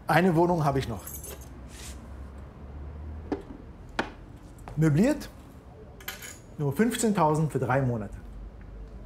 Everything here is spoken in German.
Eine Wohnung habe ich noch. Möbliert, nur 15.000 für 3 Monate.